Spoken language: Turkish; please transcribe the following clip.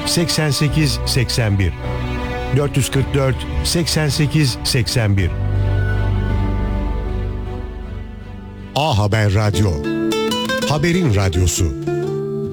88 81 444 88 81. A Haber Radyo, haberin radyosu.